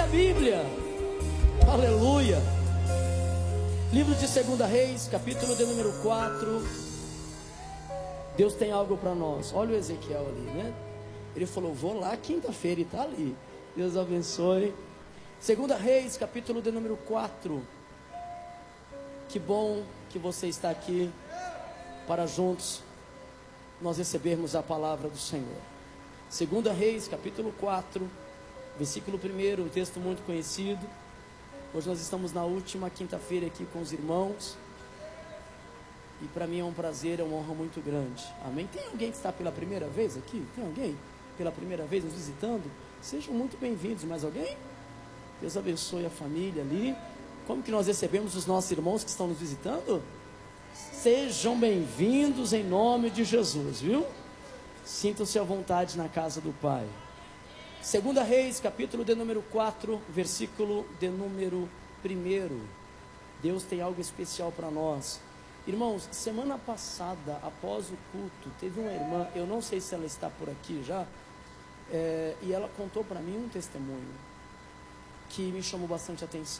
Bíblia. Aleluia. Livro de 2 Reis, capítulo de número 4. Deus tem algo para nós. Olha o Ezequiel ali, né? Ele falou, vou lá quinta-feira, e está ali. Deus abençoe. 2 Reis, capítulo de número 4. Que bom que você está aqui para juntos nós recebermos a palavra do Senhor. 2 Reis, capítulo 4, versículo 1, um texto muito conhecido. Hoje nós estamos na última quinta-feira aqui com os irmãos. E para mim é um prazer, é uma honra muito grande. Amém? Tem alguém que está pela primeira vez aqui? Tem alguém pela primeira vez nos visitando? Sejam muito bem-vindos. Mais alguém? Deus abençoe a família ali. Como que nós recebemos os nossos irmãos que estão nos visitando? Sejam bem-vindos em nome de Jesus, viu? Sintam-se à vontade na casa do Pai. 2 Reis, capítulo de número 4, versículo de número 1. Deus tem algo especial para nós. Irmãos, semana passada, após o culto, teve uma irmã, eu não sei se ela está por aqui já, e ela contou para mim um testemunho que me chamou bastante atenção.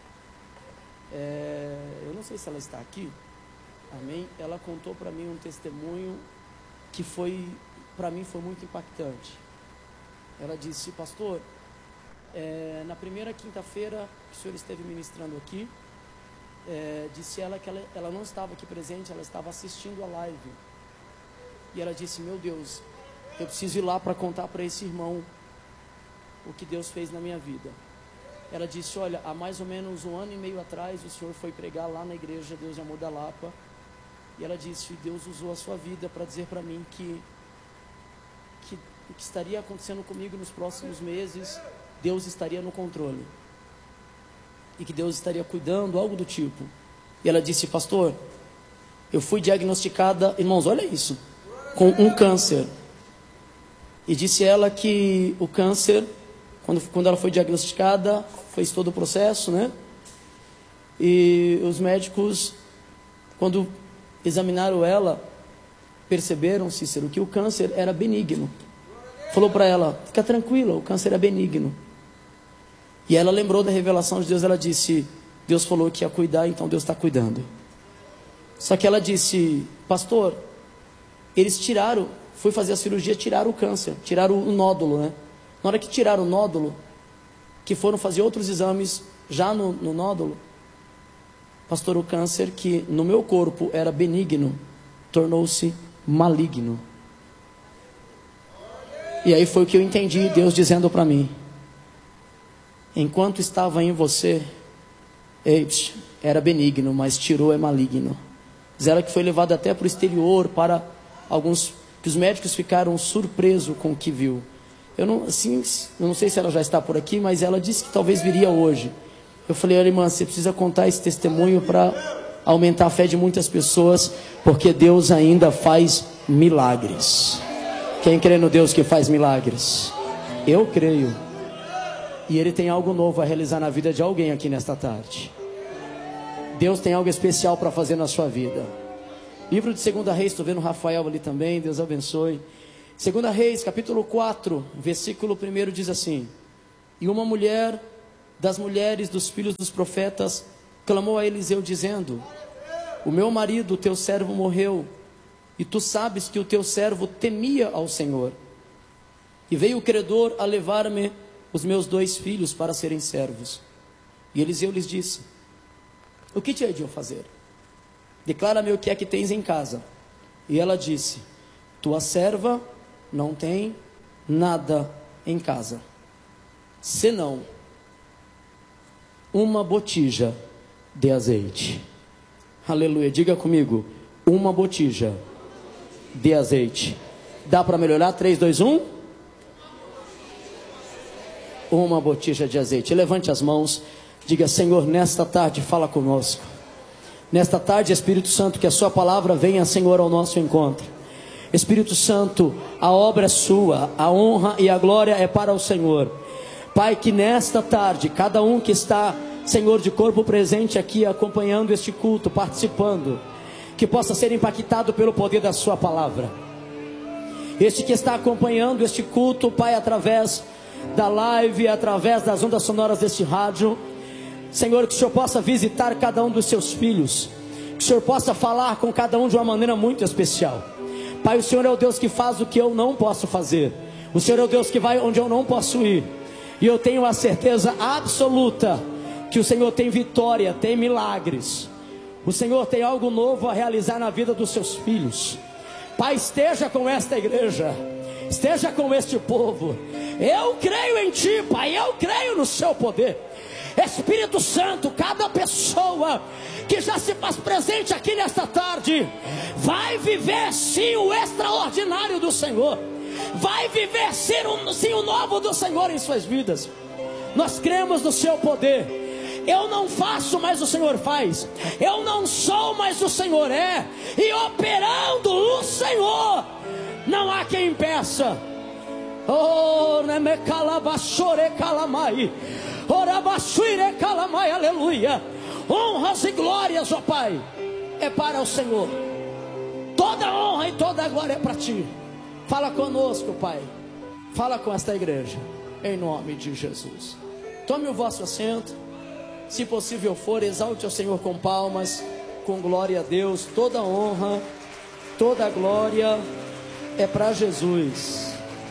Eu não sei se ela está aqui, amém? Ela contou para mim um testemunho que foi, para mim foi muito impactante. Ela disse, pastor, na primeira quinta-feira que o senhor esteve ministrando aqui, disse ela que ela não estava aqui presente, ela estava assistindo a live. E ela disse, meu Deus, eu preciso ir lá para contar para esse irmão o que Deus fez na minha vida. Ela disse, olha, há mais ou menos 1 ano e meio atrás, o senhor foi pregar lá na igreja Deus de Amor da Lapa. E ela disse, Deus usou a sua vida para dizer para mim que o que estaria acontecendo comigo nos próximos meses, Deus estaria no controle. E que Deus estaria cuidando, algo do tipo. E ela disse, pastor, eu fui diagnosticada, irmãos, olha isso, com um câncer. E disse ela que o câncer, quando ela foi diagnosticada, fez todo o processo, né? E os médicos, quando examinaram ela, perceberam, Cícero, que o câncer era benigno. Falou para ela, fica tranquila, o câncer é benigno. E ela lembrou da revelação de Deus, ela disse, Deus falou que ia cuidar, então Deus está cuidando. Só que ela disse, pastor, eles tiraram, fui fazer a cirurgia, tiraram o câncer, tiraram o nódulo, né? Na hora que tiraram o nódulo, que foram fazer outros exames já no nódulo, pastor, o câncer que no meu corpo era benigno, tornou-se maligno. E aí foi o que eu entendi, Deus dizendo para mim, enquanto estava em você, era benigno, mas tirou é maligno. Diz ela que foi levado até para o exterior, para alguns, que os médicos ficaram surpresos com o que viu. Eu não sei se ela já está por aqui, mas ela disse que talvez viria hoje. Eu falei, olha irmã, você precisa contar esse testemunho para aumentar a fé de muitas pessoas, porque Deus ainda faz milagres. Quem crê no Deus que faz milagres? Eu creio. E Ele tem algo novo a realizar na vida de alguém aqui nesta tarde. Deus tem algo especial para fazer na sua vida. Livro de 2 Reis, estou vendo o Rafael ali também, Deus abençoe. 2 Reis, capítulo 4, versículo 1 diz assim, e uma mulher das mulheres dos filhos dos profetas clamou a Eliseu dizendo, o meu marido, o teu servo, morreu, e tu sabes que o teu servo temia ao Senhor. E veio o credor a levar-me os meus 2 filhos para serem servos. E Eliseu lhes disse, o que te hei de eu fazer? Declara-me o que é que tens em casa. E ela disse, tua serva não tem nada em casa, senão uma botija de azeite. Aleluia, diga comigo, uma botija de azeite. Dá para melhorar? 3, 2, 1. Uma botija de azeite. Levante as mãos, diga, Senhor, nesta tarde fala conosco. Nesta tarde, Espírito Santo, que a sua palavra venha, Senhor, ao nosso encontro. Espírito Santo, a obra é sua, a honra e a glória é para o Senhor. Pai, que nesta tarde, cada um que está, Senhor, de corpo presente aqui, acompanhando este culto, participando, que possa ser impactado pelo poder da sua palavra. Este que está acompanhando este culto, Pai, através da live, através das ondas sonoras deste rádio. Senhor, que o Senhor possa visitar cada um dos seus filhos, que o Senhor possa falar com cada um de uma maneira muito especial. Pai, o Senhor é o Deus que faz o que eu não posso fazer, o Senhor é o Deus que vai onde eu não posso ir, e eu tenho a certeza absoluta que o Senhor tem vitória, tem milagres, o Senhor tem algo novo a realizar na vida dos seus filhos. Pai, esteja com esta igreja, esteja com este povo. Eu creio em Ti, Pai, eu creio no Seu poder. Espírito Santo, cada pessoa que já se faz presente aqui nesta tarde, vai viver sim o extraordinário do Senhor, vai viver sim o novo do Senhor em suas vidas. Nós cremos no Seu poder. Eu não faço, mas o Senhor faz. Eu não sou, mas o Senhor é. E operando o Senhor, não há quem impeça. Oh, aleluia. Honras e glórias, ó Pai, é para o Senhor. Toda honra e toda glória é para Ti. Fala conosco, Pai. Fala com esta igreja, em nome de Jesus. Tome o vosso assento. Se possível for, exalte ao Senhor com palmas, com glória a Deus. Toda honra, toda glória é para Jesus.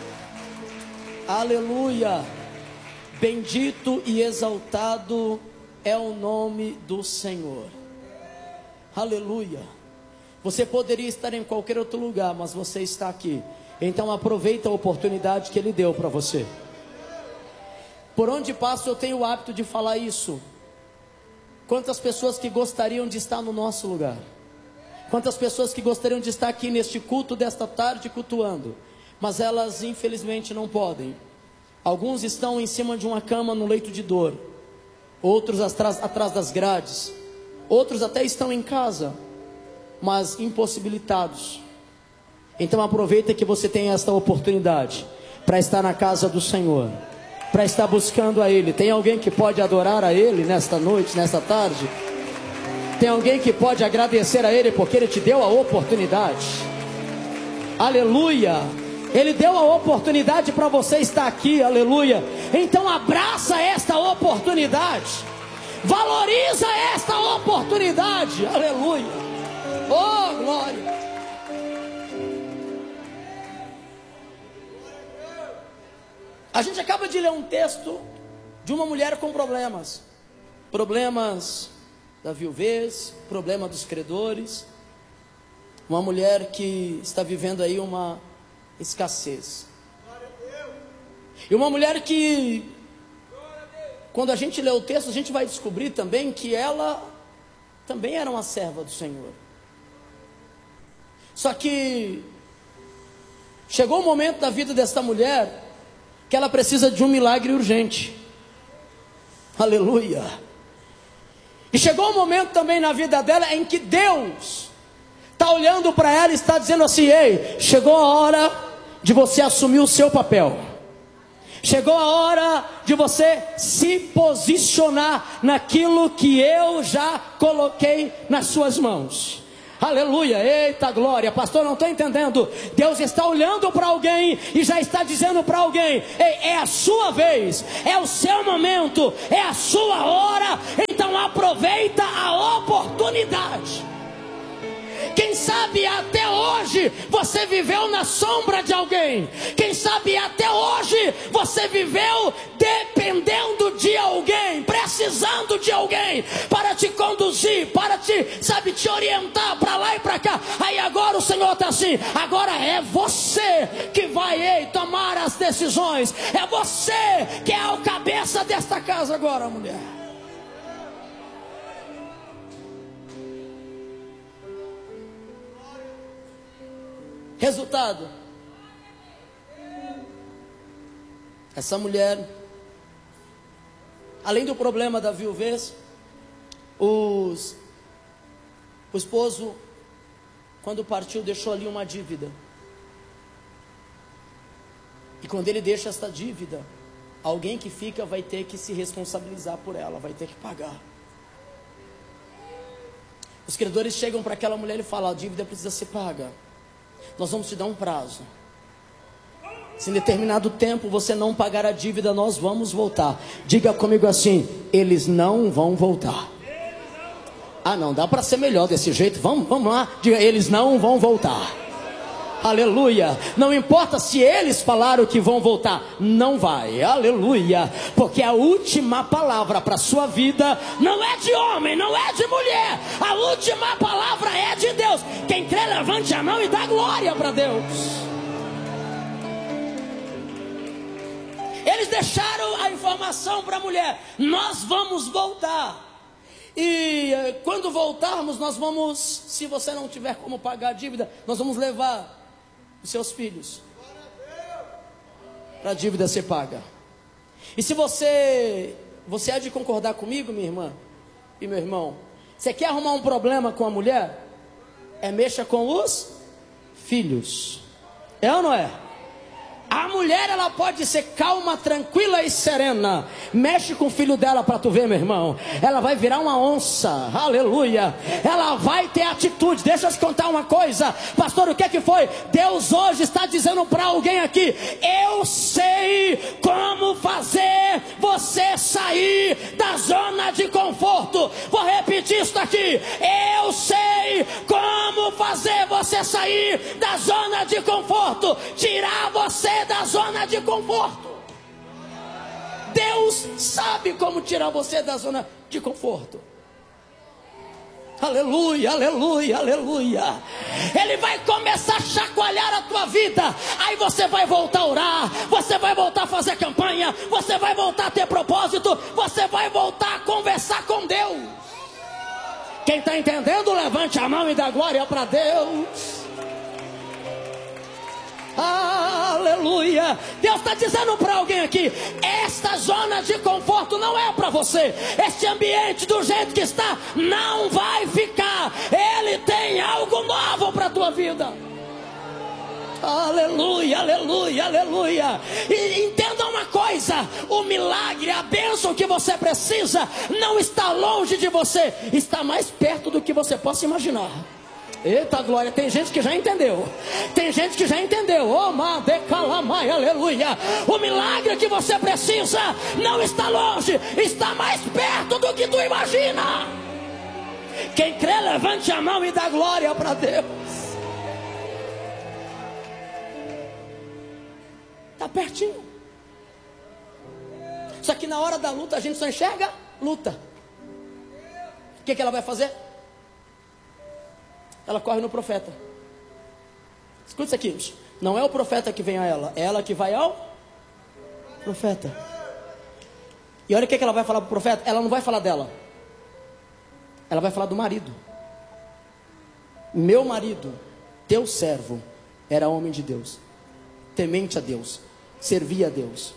Aleluia. Bendito e exaltado é o nome do Senhor. Aleluia. Você poderia estar em qualquer outro lugar, mas você está aqui. Então aproveita a oportunidade que Ele deu para você. Por onde passo eu tenho o hábito de falar isso. Quantas pessoas que gostariam de estar no nosso lugar? Quantas pessoas que gostariam de estar aqui neste culto desta tarde cultuando, mas elas infelizmente não podem. Alguns estão em cima de uma cama no leito de dor, outros atrás das grades, outros até estão em casa, mas impossibilitados. Então aproveita que você tem esta oportunidade para estar na casa do Senhor, para estar buscando a Ele. Tem alguém que pode adorar a Ele nesta noite, nesta tarde? Tem alguém que pode agradecer a Ele porque Ele te deu a oportunidade? Aleluia! Ele deu a oportunidade para você estar aqui, aleluia. Então abraça esta oportunidade, valoriza esta oportunidade, aleluia. Oh, glória. A gente acaba de ler um texto de uma mulher com problemas da viuvez, problema dos credores, uma mulher que está vivendo aí uma escassez, e uma mulher que, quando a gente lê o texto, a gente vai descobrir também que ela também era uma serva do Senhor. Só que chegou o momento da vida dessa mulher que ela precisa de um milagre urgente, aleluia. E chegou o momento também na vida dela em que Deus está olhando para ela e está dizendo assim: ei, chegou a hora de você assumir o seu papel. Chegou a hora de você se posicionar naquilo que eu já coloquei nas suas mãos. Aleluia, eita glória. Pastor, não estou entendendo. Deus está olhando para alguém e já está dizendo para alguém: ei, é a sua vez, é o seu momento, é a sua hora. Então aproveita a oportunidade. Quem sabe até hoje você viveu na sombra de alguém. Quem sabe até hoje você viveu dependendo de alguém, precisando de alguém para te conduzir, para te orientar para lá e para cá. Aí agora o Senhor está assim: agora é você que vai tomar as decisões. É você que é o cabeça desta casa agora, mulher. Resultado: essa mulher, além do problema da viuvez, o esposo, quando partiu, deixou ali uma dívida. E quando ele deixa esta dívida, alguém que fica vai ter que se responsabilizar por ela, vai ter que pagar. Os credores chegam para aquela mulher e falam: a dívida precisa ser paga. Nós vamos te dar um prazo. Se em determinado tempo você não pagar a dívida, nós vamos voltar. Diga comigo assim: eles não vão voltar. Ah, não, dá para ser melhor desse jeito. Vamos lá. Diga: eles não vão voltar. Aleluia. Não importa se eles falaram que vão voltar, não vai. Aleluia. Porque a última palavra para a sua vida não é de homem, não é de mulher. A última palavra é de Deus. Quem crê, levante a mão e dá glória para Deus. Eles deixaram a informação para a mulher: nós vamos voltar. E quando voltarmos, nós vamos, se você não tiver como pagar a dívida, nós vamos levar os seus filhos para a dívida ser paga. E se você há de concordar comigo, minha irmã e meu irmão, você quer arrumar um problema com a mulher? Mexa com os filhos. É ou não é? A mulher, ela pode ser calma, tranquila e serena. Mexe com o filho dela para tu ver, meu irmão. Ela vai virar uma onça. Aleluia. Ela vai ter atitude. Deixa eu te contar uma coisa. Pastor, o que é que foi? Deus hoje está dizendo para alguém aqui: eu sei como fazer você sair da zona de conforto. Vou repetir isso aqui: eu sei como fazer você sair da zona de conforto. Tirar você da zona de conforto. Deus sabe como tirar você da zona de conforto. Aleluia, aleluia, aleluia. Ele vai começar a chacoalhar a tua vida. Aí você vai voltar a orar, você vai voltar a fazer campanha, você vai voltar a ter propósito, você vai voltar a conversar com Deus. Quem está entendendo, levante a mão e dá glória para Deus. Aleluia. Deus está dizendo para alguém aqui: esta zona de conforto não é para você. Este ambiente do jeito que está não vai ficar. Ele tem algo novo para a tua vida. Aleluia, aleluia, aleluia. E entenda uma coisa: o milagre, a bênção que você precisa não está longe de você, está mais perto do que você possa imaginar. Eita glória, tem gente que já entendeu. Tem gente que já entendeu. Oh, madecalamai, aleluia. O milagre que você precisa não está longe, está mais perto do que tu imagina. Quem crê, levante a mão e dá glória para Deus. Está pertinho. Só que na hora da luta a gente só enxerga luta. O que ela vai fazer? Ela corre no profeta. Escuta isso aqui. Não é o profeta que vem a ela, é ela que vai ao profeta. E olha o que ela vai falar para o profeta. Ela não vai falar dela, ela vai falar do marido. Meu marido, teu servo, era homem de Deus, temente a Deus, servia a Deus.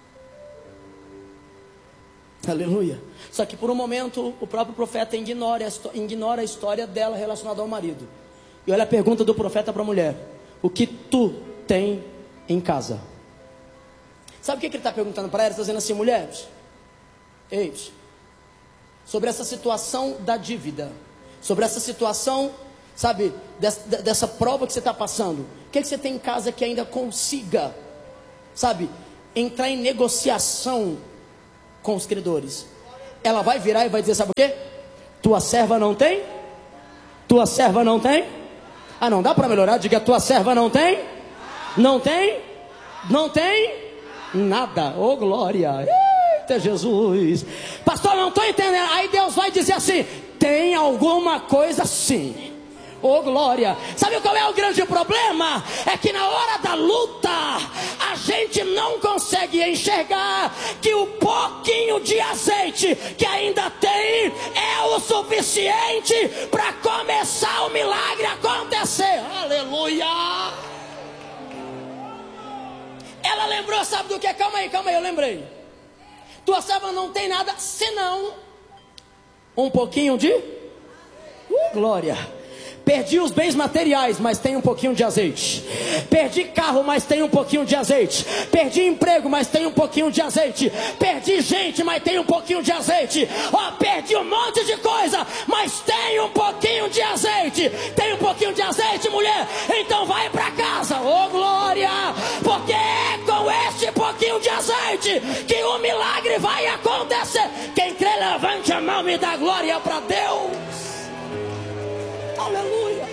Aleluia. Só que por um momento o próprio profeta ignora a história dela relacionada ao marido. E olha a pergunta do profeta para a mulher: o que tu tem em casa? Sabe o que ele está perguntando para ela? Ele está dizendo assim: mulher, ei, sobre essa situação da dívida, sobre essa situação, sabe, dessa prova que você está passando, o que você tem em casa que ainda consiga, sabe, entrar em negociação com os credores? Ela vai virar e vai dizer: sabe o quê? Tua serva não tem? Tua serva não tem? Ah, não dá para melhorar? Diga: tua serva não tem? Não tem? Não tem? Nada. Oh glória. Eita Jesus. Pastor, não estou entendendo. Aí Deus vai dizer assim: tem alguma coisa sim. Oh glória. Sabe qual é o grande problema? É que na hora da luta a gente não consegue enxergar que o pouquinho de azeite que ainda tem é o suficiente para começar o milagre a acontecer. Aleluia. Ela lembrou, sabe do que? Calma aí, eu lembrei. Tua serva não tem nada senão um pouquinho de glória. Perdi os bens materiais, mas tem um pouquinho de azeite. Perdi carro, mas tem um pouquinho de azeite. Perdi emprego, mas tem um pouquinho de azeite. Perdi gente, mas tem um pouquinho de azeite. Perdi um monte de coisa, mas tem um pouquinho de azeite. Tem um pouquinho de azeite, mulher? Então vai para casa, glória, porque é com este pouquinho de azeite que o milagre vai acontecer. Quem crê, levante a mão e dá glória para Deus. Aleluia.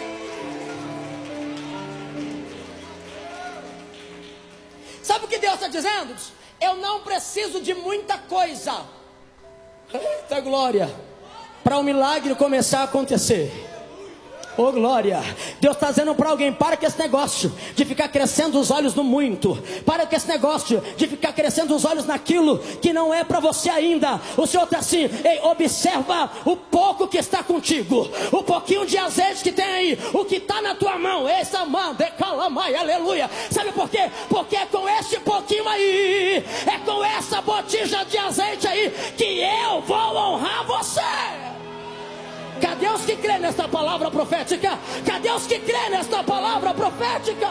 Sabe o que Deus está dizendo? Eu não preciso de muita coisa. Eita glória. Para o milagre começar a acontecer. Oh glória, Deus está dizendo para alguém: para com esse negócio de ficar crescendo os olhos no muito. Para com esse negócio de ficar crescendo os olhos naquilo que não é para você ainda. O Senhor está assim: ei, observa o pouco que está contigo, o pouquinho de azeite que tem aí, o que está na tua mão. Essa mão, decalamai, aleluia. Sabe por quê? Porque é com este pouquinho aí, é com essa botija de azeite aí que eu vou honrar você. Cadê os que crê nesta palavra profética? Cadê os que crê nesta palavra profética?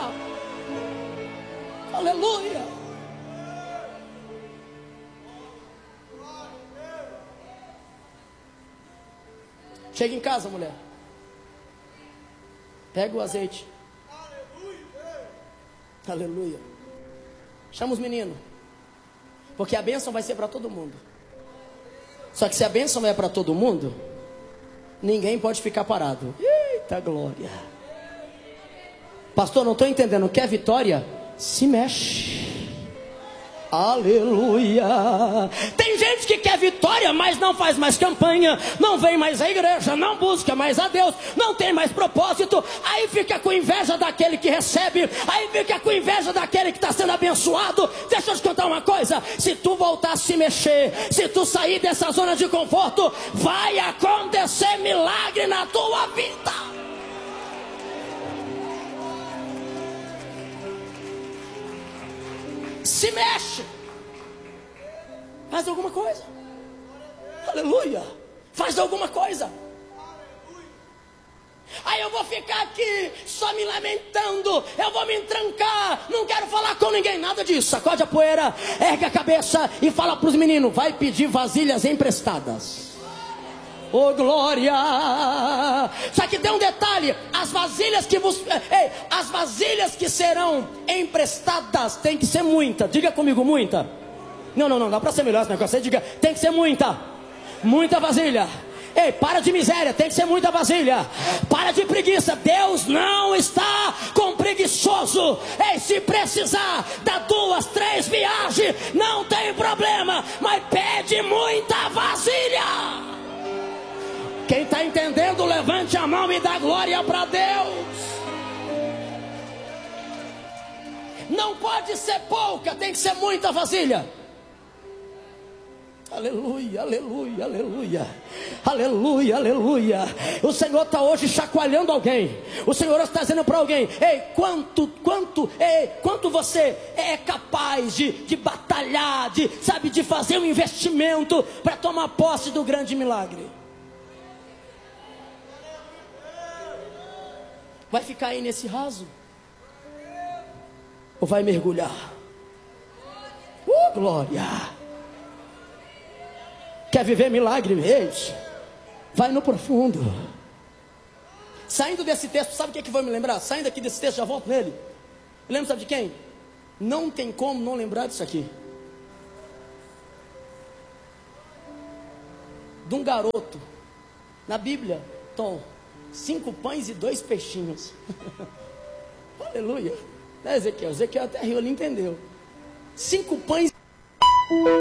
Aleluia. Chega em casa, mulher. Pega o azeite. Aleluia. Chama os meninos. Porque a bênção vai ser para todo mundo. Só que se a bênção é para todo mundo, ninguém pode ficar parado. Eita glória. Pastor, não estou entendendo. Quer vitória? Se mexe. Aleluia. Tem gente que quer vitória, mas não faz mais campanha, não vem mais à igreja, não busca mais a Deus, não tem mais propósito. Aí fica com inveja daquele que recebe, aí fica com inveja daquele que está sendo abençoado. Deixa eu te contar uma coisa: se tu voltar a se mexer, se tu sair dessa zona de conforto, vai acontecer milagre na tua vida. Se mexe. Faz alguma coisa. Aleluia. Faz alguma coisa. Aí eu vou ficar aqui só me lamentando, eu vou me entrancar, não quero falar com ninguém. Nada disso. Sacode a poeira, ergue a cabeça e fala para os meninos: vai pedir vasilhas emprestadas. Oh glória. Só que tem um detalhe: as vasilhas as vasilhas que serão emprestadas tem que ser muita. Diga comigo: muita. Não, dá para ser melhor esse negócio aí. Diga: tem que ser muita. Muita vasilha. Ei, para de miséria, tem que ser muita vasilha. Para de preguiça, Deus não está com preguiçoso. Ei, se precisar, dá 2, 3 viagens, não tem problema, mas pede muita vasilha. Quem está entendendo, levante a mão e dá glória para Deus. Não pode ser pouca, tem que ser muita vasilha. Aleluia, aleluia, aleluia. Aleluia, aleluia. O Senhor está hoje chacoalhando alguém. O Senhor está dizendo para alguém: ei, quanto você é capaz de batalhar, de fazer um investimento para tomar posse do grande milagre. Vai ficar aí nesse raso? Ou vai mergulhar? Glória. Quer viver milagre? Vai no profundo. Saindo desse texto, sabe o que vai me lembrar? Saindo aqui desse texto, já volto nele. Eu lembro, sabe de quem? Não tem como não lembrar disso aqui. De um garoto. Na Bíblia, Tom, 5 pães e 2 peixinhos. Aleluia. Não é Ezequiel? Ezequiel até riu, ele entendeu. 5 pães